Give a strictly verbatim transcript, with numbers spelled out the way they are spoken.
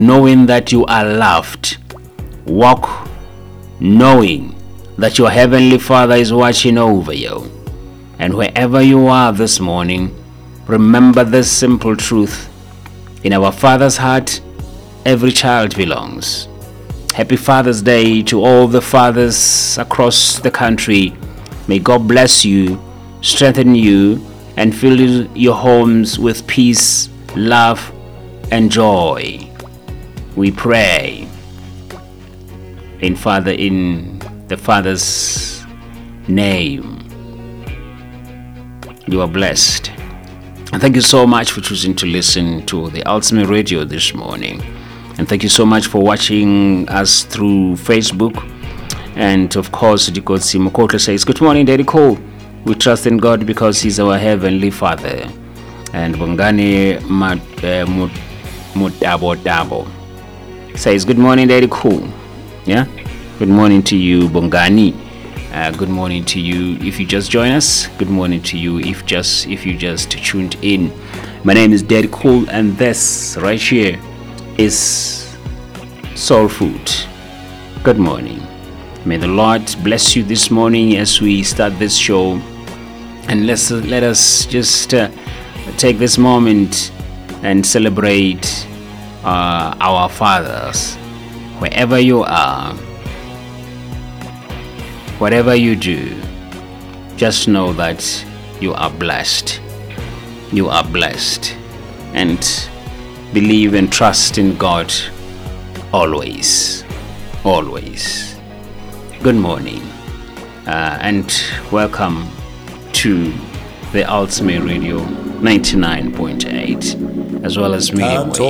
knowing that you are loved. Walk knowing that your Heavenly Father is watching over you. And wherever you are this morning, remember this simple truth. In our Father's heart, every child belongs. Happy Father's Day to all the fathers across the country. May God bless you, strengthen you, and fill your homes with peace, love, and joy. We pray in Father, in the Father's name. You are blessed. And thank you so much for choosing to listen to the Ultimate Radio this morning. And thank you so much for watching us through Facebook. And of course, Dikotsi Mokotla says, good morning, Daddy Cole. We trust in God because He's our Heavenly Father. And Bongani Mutabo Dabo says, good morning, Daddy Cole. Yeah? Good morning to you, Bongani. Uh, good morning to you if you just join us. Good morning to you if just if you just tuned in. My name is Daddy Cool, and this right here is Soul Food. Good morning. May the Lord bless you this morning as we start this show. And let's let us just uh, take this moment and celebrate uh, our fathers. Wherever you are, whatever you do, just know that you are blessed. You are blessed. And believe and trust in God always. Always. Good morning. Uh, and welcome to the Ultimate Radio ninety-nine point eight, as well as Medium Wave.